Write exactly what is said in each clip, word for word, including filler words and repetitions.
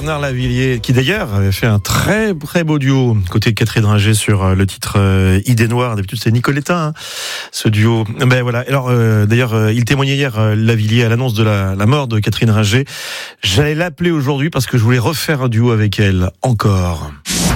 Bernard Lavilliers, qui d'ailleurs avait fait un très très beau duo côté de Catherine Ringer sur le titre euh, Idée Noire. D'habitude c'est Nicoletta, hein, ce duo. Ben voilà. Alors euh, d'ailleurs euh, il témoignait hier euh, Lavilliers à l'annonce de la, la mort de Catherine Ringer. J'allais l'appeler aujourd'hui parce que je voulais refaire un duo avec elle encore.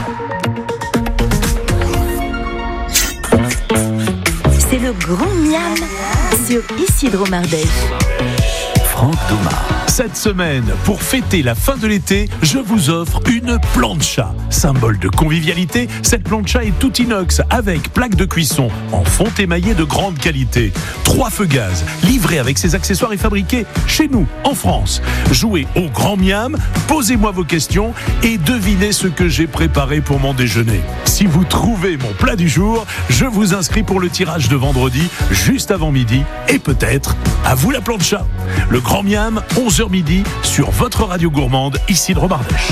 C'est le grand miam sur Isidro Mardèche. Franck Thomas. Cette semaine, pour fêter la fin de l'été, je vous offre une plancha. Symbole de convivialité, cette plancha est tout inox avec plaque de cuisson en fonte émaillée de grande qualité. Trois feux gaz, livrés avec ses accessoires et fabriqués chez nous, en France. Jouez au grand miam, posez-moi vos questions et devinez ce que j'ai préparé pour mon déjeuner. Si vous trouvez mon plat du jour, je vous inscris pour le tirage de vendredi, juste avant midi, et peut-être à vous la plancha. Le grand miam, onze heures midi, sur votre radio gourmande, Isidro Mardèche.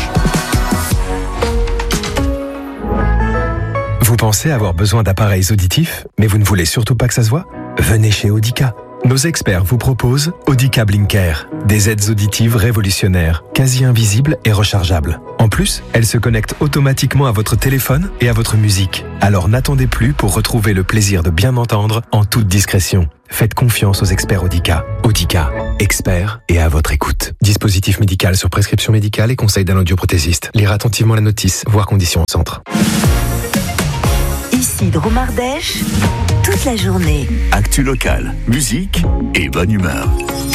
Vous pensez avoir besoin d'appareils auditifs, mais vous ne voulez surtout pas que ça se voit ? Venez chez Audica. Nos experts vous proposent Audica Blinker, des aides auditives révolutionnaires, quasi invisibles et rechargeables. En plus, elles se connectent automatiquement à votre téléphone et à votre musique. Alors n'attendez plus pour retrouver le plaisir de bien entendre en toute discrétion. Faites confiance aux experts Audica. Audica, experts et à votre écoute. Dispositif médical sur prescription médicale et conseil d'un audioprothésiste. Lire attentivement la notice, voir conditions au centre. Isidro Mardèche, toute la journée. Actu locale, musique et bonne humeur.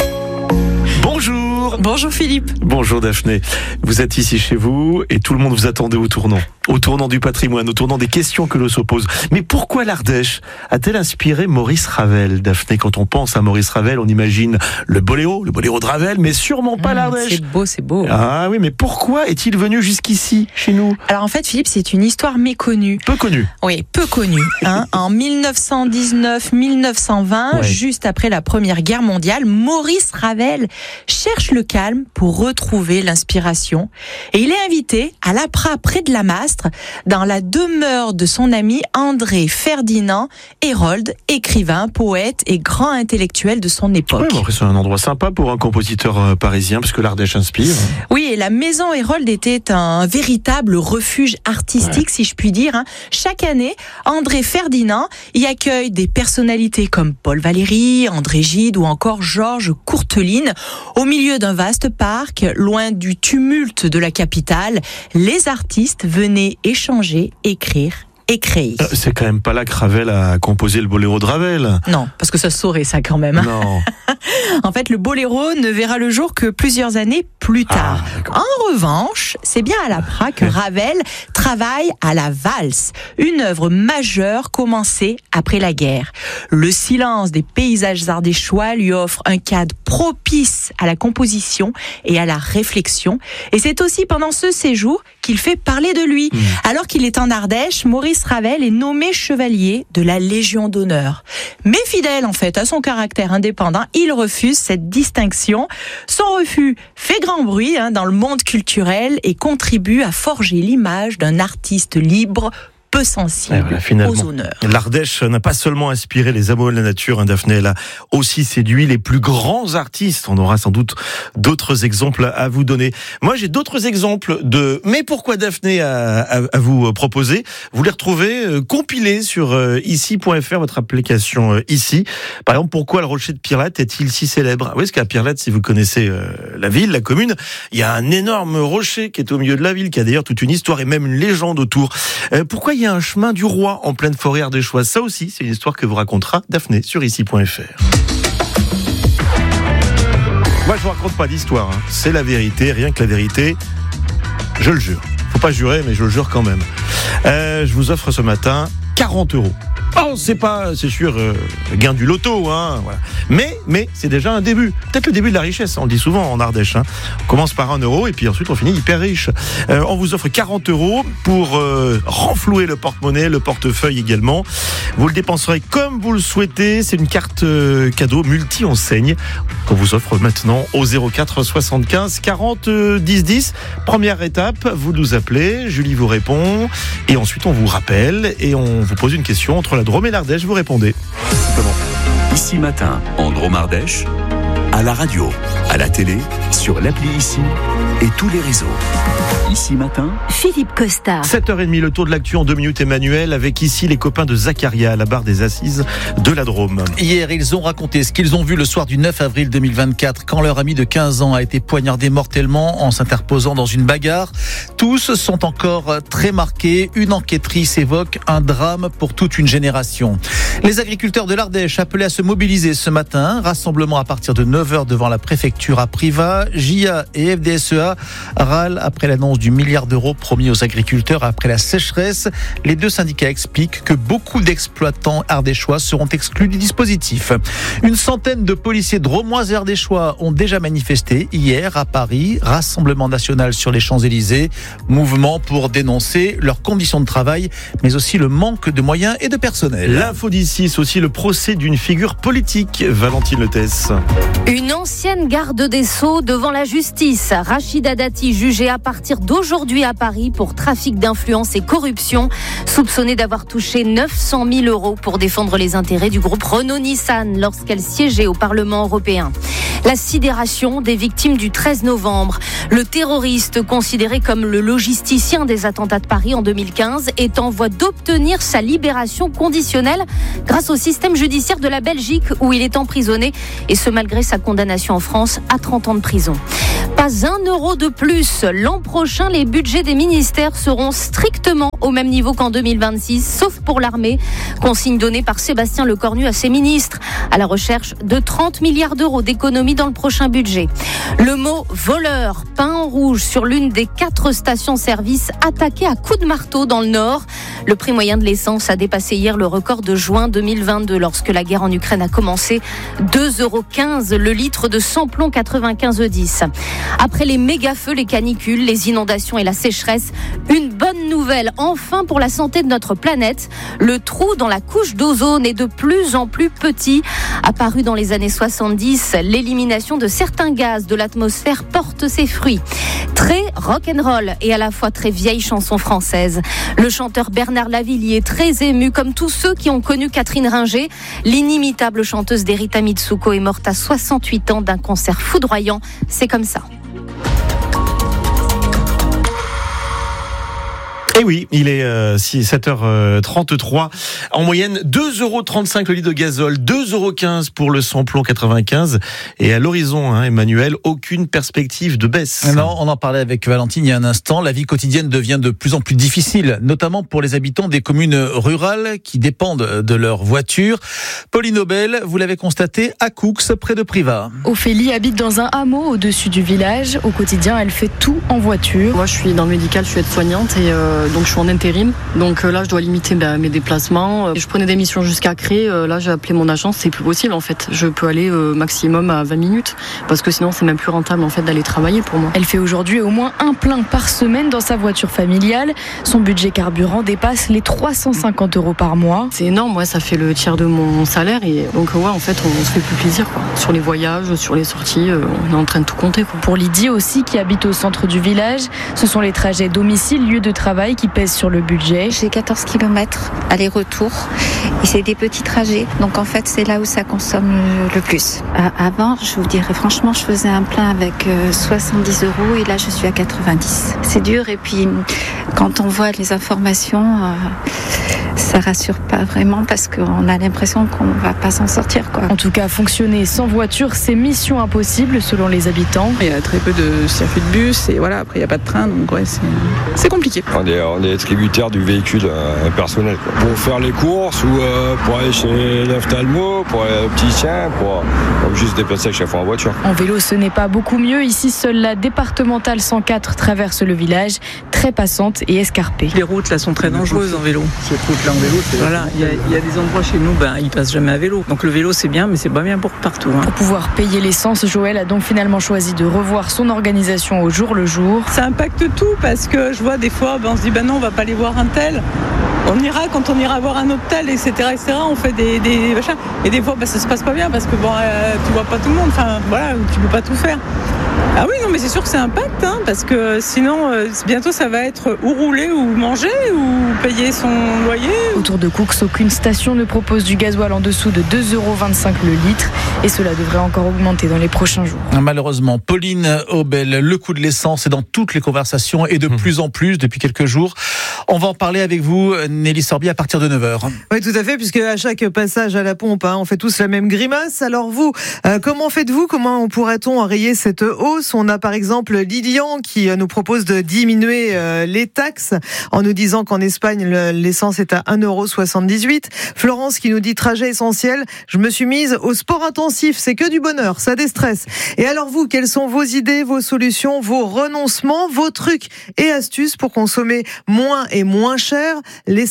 Bonjour. Bonjour Philippe. Bonjour Daphné. Vous êtes ici chez vous et tout le monde vous attendait au tournant. Au tournant du patrimoine, au tournant des questions que l'on s'oppose. Mais pourquoi l'Ardèche a-t-elle inspiré Maurice Ravel, Daphné? Quand on pense à Maurice Ravel, on imagine le boléro, le boléro de Ravel, mais sûrement pas mmh, l'Ardèche. C'est beau, c'est beau. Ah oui, mais pourquoi est-il venu jusqu'ici, chez nous? Alors en fait, Philippe, c'est une histoire méconnue. Peu connue. Oui, peu connue. Hein. En dix-neuf cent dix-neuf dix-neuf cent vingt, ouais. Juste après la Première Guerre mondiale, Maurice Ravel cherche le calme pour retrouver l'inspiration. Et il est invité à l'Apra, près de la Mastre, dans la demeure de son ami André Ferdinand Hérold, écrivain, poète et grand intellectuel de son époque. Ouais, bon, c'est un endroit sympa pour un compositeur euh, parisien, parce que l'Ardèche inspire. Oui, et la maison Hérold était un véritable refuge artistique, ouais. si je puis dire. Hein. Chaque année, André Ferdinand y accueille des personnalités comme Paul Valéry, André Gide ou encore Georges Courteline. Au milieu d'un vaste parc, loin du tumulte de la capitale, les artistes venaient échanger, écrire et créer. Euh, c'est quand même pas là que Ravel a composé le boléro de Ravel. Non, parce que ça se saurait ça quand même. Non. En fait, le boléro ne verra le jour que plusieurs années plus tard. Ah, en revanche, c'est bien à l'Apra que Ravel travaille à la valse, une œuvre majeure commencée après la guerre. Le silence des paysages ardéchois lui offre un cadre propice à la composition et à la réflexion. Et c'est aussi pendant ce séjour qu'il fait parler de lui. Mmh. Alors qu'il est en Ardèche, Maurice Ravel est nommé chevalier de la Légion d'honneur. Mais fidèle en fait à son caractère indépendant, il refuse cette distinction. Son refus fait grand bruit hein, dans le monde culturel et contribue à forger l'image d'un artiste libre, peu sensible voilà, aux honneurs. L'Ardèche n'a pas seulement inspiré les amoureux de la nature, hein, Daphné, elle a aussi séduit les plus grands artistes. On aura sans doute d'autres exemples à vous donner. Moi, j'ai d'autres exemples de « Mais pourquoi Daphné » à, à, à vous proposer. Vous les retrouvez euh, compilés sur euh, ici point f r, votre application euh, ici. Par exemple, pourquoi le rocher de Pirlette est-il si célèbre? Oui, parce qu'à Pirlette, si vous connaissez euh, la ville, la commune, il y a un énorme rocher qui est au milieu de la ville, qui a d'ailleurs toute une histoire et même une légende autour. Euh, pourquoi il y a un chemin du roi en pleine forêt ardéchoise? Ça aussi, c'est une histoire que vous racontera Daphné sur ici point f r. Moi, je vous raconte pas d'histoire, hein. C'est la vérité, rien que la vérité. Je le jure. Faut pas jurer, mais je le jure quand même. Euh, je vous offre ce matin quarante euros. Oh, c'est pas, c'est sûr, euh, gain du loto, hein, voilà. Mais, mais, c'est déjà un début. Peut-être le début de la richesse, on le dit souvent en Ardèche, hein. On commence par un euro et puis ensuite on finit hyper riche. Euh, on vous offre quarante euros pour euh, renflouer le porte-monnaie, le portefeuille également. Vous le dépenserez comme vous le souhaitez. C'est une carte euh, cadeau multi-enseigne qu'on vous offre maintenant au zéro quatre soixante-quinze quarante dix dix. Première étape, vous nous appelez, Julie vous répond et ensuite on vous rappelle et on vous pose une question entre la Drôme et l'Ardèche, vous répondez. Simplement. Ici matin, en Drôme Ardèche, à la radio, à la télé sur l'appli Ici et tous les réseaux. Ici Matin, Philippe Costa. sept heures trente, le tour de l'actu en deux minutes, Emmanuel, avec ici les copains de Zacharia à la barre des assises de la Drôme. Hier, ils ont raconté ce qu'ils ont vu le soir du neuf avril deux mille vingt-quatre, quand leur ami de quinze ans a été poignardé mortellement en s'interposant dans une bagarre. Tous sont encore très marqués. Une enquêtrice évoque un drame pour toute une génération. Les agriculteurs de l'Ardèche appelés à se mobiliser ce matin. Rassemblement à partir de neuf heures devant la préfecture à Privas. J A et F D S E A râlent après l'annonce du milliard d'euros promis aux agriculteurs après la sécheresse. Les deux syndicats expliquent que beaucoup d'exploitants ardéchois seront exclus du dispositif. Une centaine de policiers drômois et ardéchois ont déjà manifesté hier à Paris. Rassemblement national sur les Champs-Élysées. Mouvement pour dénoncer leurs conditions de travail, mais aussi le manque de moyens et de personnel. L'info d'ici, c'est aussi le procès d'une figure politique, Valentine Letès. Une ancienne garde des Sceaux devant la justice. Rachida Dati jugée à partir d'aujourd'hui à Paris pour trafic d'influence et corruption, soupçonnée d'avoir touché neuf cent mille euros pour défendre les intérêts du groupe Renault-Nissan lorsqu'elle siégeait au Parlement européen. La sidération des victimes du treize novembre. Le terroriste, considéré comme le logisticien des attentats de Paris en deux mille quinze, est en voie d'obtenir sa libération conditionnelle grâce au système judiciaire de la Belgique où il est emprisonné, et ce malgré sa condamnation en France à trente ans de prison. Pas un euro de plus. L'an prochain, les budgets des ministères seront strictement au même niveau qu'en deux mille vingt-six, sauf pour l'armée. Consigne donnée par Sébastien Lecornu à ses ministres, à la recherche de trente milliards d'euros d'économies dans le prochain budget. Le mot voleur peint en rouge sur l'une des quatre stations-service attaquées à coups de marteau dans le Nord. Le prix moyen de l'essence a dépassé hier le record de juin deux mille vingt-deux lorsque la guerre en Ukraine a commencé. deux euros quinze le litre de samplon quatre-vingt-quinze E dix. Après les méga-feux, les canicules, les inondations et la sécheresse, une bonne nouvelle enfin pour la santé de notre planète. Le trou dans la couche d'ozone est de plus en plus petit. Apparu dans les années soixante-dix, l'élimination de certains gaz de l'atmosphère porte ses fruits. Très rock'n'roll et à la fois très vieille chanson française. Le chanteur Bernard Lavillier, très ému comme tous ceux qui ont connu Catherine Ringer. L'inimitable chanteuse d'Erita Mitsuko est morte à soixante-huit ans d'un concert foudroyant. C'est comme ça. Et oui, il est euh, sept heures trente-trois. En moyenne, deux euros trente-cinq le litre de gazole, deux euros quinze pour le samplon quatre-vingt-quinze. Et à l'horizon, hein, Emmanuel, aucune perspective de baisse. Non, on en parlait avec Valentine il y a un instant. La vie quotidienne devient de plus en plus difficile, notamment pour les habitants des communes rurales qui dépendent de leur voiture. Pauline Aubel, vous l'avez constaté à Coux, près de Privas. Ophélie habite dans un hameau au-dessus du village. Au quotidien, elle fait tout en voiture. Moi, je suis dans le médical, je suis aide-soignante et euh, donc je suis en intérim. Donc euh, là, je dois limiter bah, mes déplacements. Je prenais des missions jusqu'à Cré. Euh, là, j'ai appelé mon agence, c'est plus possible en fait. Je peux aller euh, maximum à vingt minutes parce que sinon, c'est même plus rentable en fait d'aller travailler pour moi. Elle fait aujourd'hui au moins un plein par semaine dans sa voiture familiale. Son budget carburant dépasse les trois cent cinquante euros par mois. C'est énorme, ouais, ça fait le tiers de mon salaire et donc ouais, en fait, on se fait plus plaisir quoi. Sur les voyages, sur les sorties, euh, on est en train de tout compter quoi. Pour Lydie aussi, qui habite au centre du village, ce sont les trajets domicile-lieu de travail qui pèsent sur le budget. J'ai quatorze kilomètres aller-retour et c'est des petits trajets. Donc en fait, c'est là où ça consomme le plus. Euh, avant, je vous dirais franchement, je faisais un plein avec euh, soixante-dix euros et là, je suis à quatre-vingt-dix. C'est dur et puis quand on voit les informations, euh, ça rassure pas vraiment parce qu'on a l'impression qu'on va pas s'en sortir, quoi. En tout cas, fonctionner sans voiture, c'est mission impossible selon les habitants. Il y a très peu de circuits de bus et voilà, après il n'y a pas de train, donc ouais, c'est, c'est compliqué. On est, on est tributaire du véhicule euh, personnel, quoi. Pour faire les courses ou euh, pour aller chez l'ophtalmo, pour aller au opticien, pour, pour juste se déplacer à chaque fois en voiture. En vélo, ce n'est pas beaucoup mieux. Ici, seule la départementale cent quatre traverse le village, très passante et escarpée. Les routes là sont très dangereuses en vélo. Cette route là en vélo, c'est voilà, il y, y a des endroits chez nous, ben ils passent jamais à vélo. Donc le vélo c'est bien, mais c'est pas bien pour partout. Hein. Pour pouvoir payer l'essence, Joël a donc finalement choisi de revoir son organisation au jour le jour. Ça impacte tout parce que je vois des fois, ben on se dit ben non, on va pas aller voir un tel. On ira quand on ira voir un autre tel, et cetera, et cetera. On fait des, des machins. Et des fois, ben, ça se passe pas bien parce que bon, euh, tu vois pas tout le monde. Enfin, voilà, tu peux pas tout faire. Ah oui, non, mais c'est sûr que c'est impact, hein, parce que sinon, euh, bientôt, ça va être ou rouler ou manger ou payer son loyer. Autour de Coux, aucune station ne propose du gasoil en dessous de deux euros vingt-cinq le litre et cela devrait encore augmenter dans les prochains jours. Malheureusement, Pauline Aubel, le coût de l'essence est dans toutes les conversations et de mmh. plus en plus depuis quelques jours. On va en parler avec vous, Nelly Sorbier, à partir de neuf heures. Oui, tout à fait, puisque à chaque passage à la pompe, hein, on fait tous la même grimace. Alors vous, euh, comment faites-vous ? Comment pourrait-on enrayer cette hausse ? On a par exemple Lilian qui nous propose de diminuer euh, les taxes en nous disant qu'en Espagne, le, l'essence est à un euro soixante-dix-huit. Florence qui nous dit trajet essentiel, je me suis mise au sport intensif, c'est que du bonheur, ça déstresse. Et alors vous, quelles sont vos idées, vos solutions, vos renoncements, vos trucs et astuces pour consommer moins et moins cher l'essence ?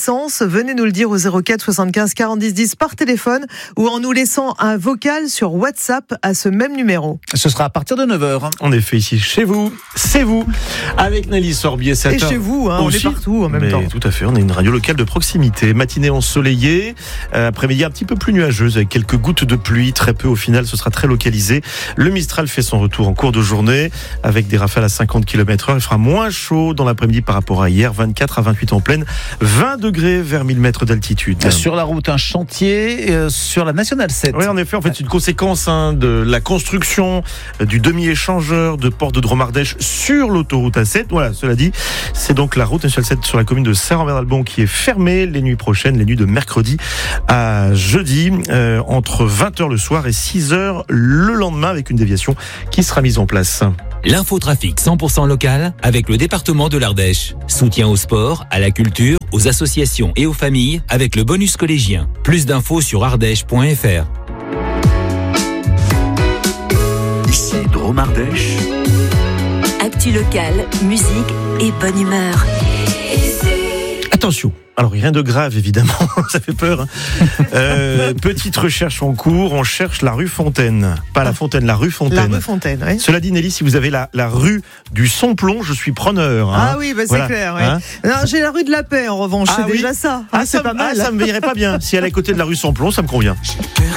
Venez nous le dire au zéro quatre soixante-quinze quarante-dix dix par téléphone ou en nous laissant un vocal sur WhatsApp à ce même numéro. Ce sera à partir de neuf heures. En effet, ici, chez vous, c'est vous, avec Nelly Sorbier. Et chez vous, hein, on est partout en même mais temps. Tout à fait, on est une radio locale de proximité. Matinée ensoleillée, euh, après-midi un petit peu plus nuageuse, avec quelques gouttes de pluie, très peu au final, ce sera très localisé. Le Mistral fait son retour en cours de journée, avec des rafales à cinquante kilomètres heure. Il fera moins chaud dans l'après-midi par rapport à hier, vingt-quatre à vingt-huit en pleine, vingt degrés vers mille mètres d'altitude. Sur la route, un chantier euh, sur la Nationale sept. Oui, en effet, en fait, c'est une conséquence hein, de la construction euh, du demi-échangeur de Port de Dromardèche sur l'autoroute A sept. Voilà, cela dit, c'est donc la route Nationale sept sur la commune de Saint-Rambert-d'Albon qui est fermée les nuits prochaines, les nuits de mercredi à jeudi, euh, entre vingt heures le soir et six heures le lendemain, avec une déviation qui sera mise en place. L'infotrafic cent pour cent local avec le département de l'Ardèche. Soutien au sport, à la culture, aux associations et aux familles avec le bonus collégien. Plus d'infos sur ardèche point f r. Ici Dromardèche. Actu locale, musique et bonne humeur. Attention, alors rien de grave évidemment, ça fait peur. Hein. Euh, petite recherche en cours, on cherche la rue Fontaine. Pas la Fontaine, la rue Fontaine. La rue Fontaine, oui. Cela dit Nelly, si vous avez la, la rue du Somplon, je suis preneur. Hein. Ah oui, bah c'est voilà. clair. Oui. Hein non, j'ai la rue de la Paix en revanche, ah c'est oui déjà ça. Ah, ah, c'est ça, pas mal. Ah, ça me irait pas bien. Si elle est à côté de la rue Somplon, ça me convient.